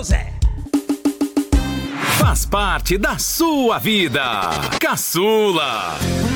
seu Zé. Faz parte da sua vida. Caçula.